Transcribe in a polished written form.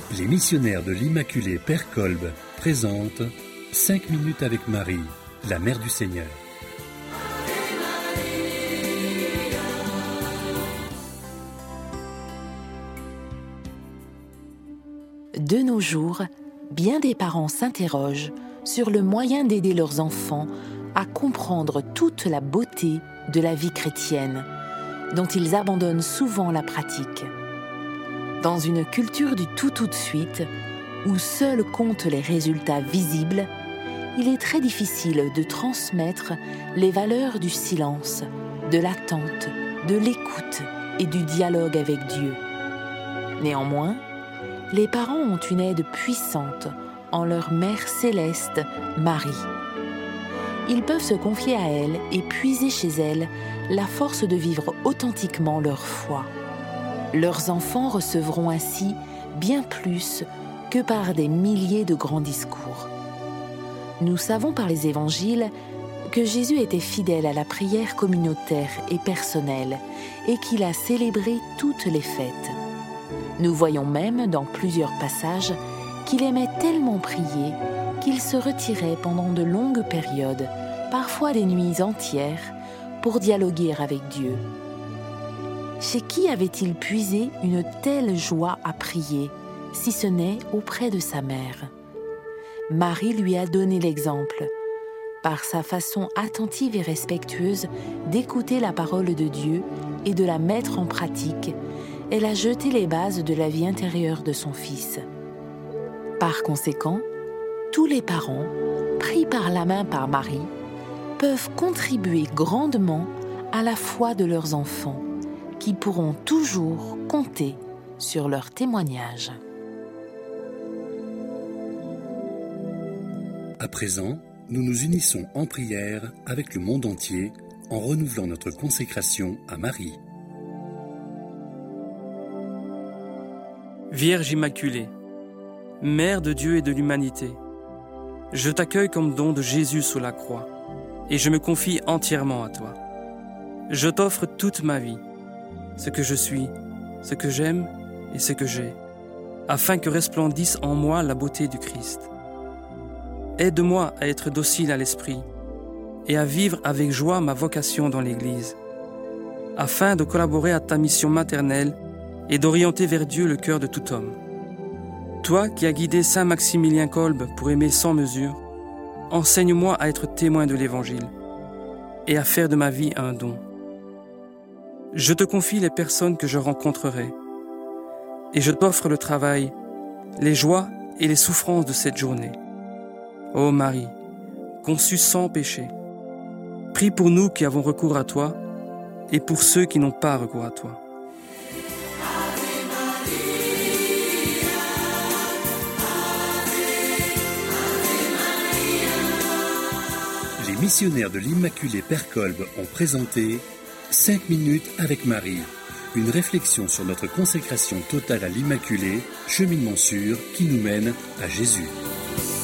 Les missionnaires de l'Immaculée Père Kolb présentent 5 minutes avec Marie, la Mère du Seigneur. De nos jours, bien des parents s'interrogent sur le moyen d'aider leurs enfants à comprendre toute la beauté de la vie chrétienne, dont ils abandonnent souvent la pratique. Dans une culture du tout de suite, où seuls comptent les résultats visibles, il est très difficile de transmettre les valeurs du silence, de l'attente, de l'écoute et du dialogue avec Dieu. Néanmoins, les parents ont une aide puissante en leur Mère céleste, Marie. Ils peuvent se confier à elle et puiser chez elle la force de vivre authentiquement leur foi. Leurs enfants recevront ainsi bien plus que par des milliers de grands discours. Nous savons par les évangiles que Jésus était fidèle à la prière communautaire et personnelle et qu'il a célébré toutes les fêtes. Nous voyons même dans plusieurs passages qu'il aimait tellement prier qu'il se retirait pendant de longues périodes, parfois des nuits entières, pour dialoguer avec Dieu. Chez qui avait-il puisé une telle joie à prier, si ce n'est auprès de sa mère? Marie lui a donné l'exemple, par sa façon attentive et respectueuse d'écouter la parole de Dieu et de la mettre en pratique. Elle a jeté les bases de la vie intérieure de son fils. Par conséquent, tous les parents, pris par la main par Marie, peuvent contribuer grandement à la foi de leurs enfants, qui pourront toujours compter sur leur témoignage. À présent, nous nous unissons en prière avec le monde entier en renouvelant notre consécration à Marie. Vierge Immaculée, Mère de Dieu et de l'humanité, je t'accueille comme don de Jésus sous la croix et je me confie entièrement à toi. Je t'offre toute ma vie, ce que je suis, ce que j'aime et ce que j'ai, afin que resplendisse en moi la beauté du Christ. Aide-moi à être docile à l'esprit et à vivre avec joie ma vocation dans l'Église, afin de collaborer à ta mission maternelle et d'orienter vers Dieu le cœur de tout homme. Toi qui as guidé Saint Maximilien Kolb pour aimer sans mesure, enseigne-moi à être témoin de l'Évangile et à faire de ma vie un don. Je te confie les personnes que je rencontrerai et je t'offre le travail, les joies et les souffrances de cette journée. Ô Marie, conçue sans péché, prie pour nous qui avons recours à toi et pour ceux qui n'ont pas recours à toi. Les missionnaires de l'Immaculée Père Kolb ont présenté 5 minutes avec Marie, une réflexion sur notre consécration totale à l'Immaculée, cheminement sûr qui nous mène à Jésus.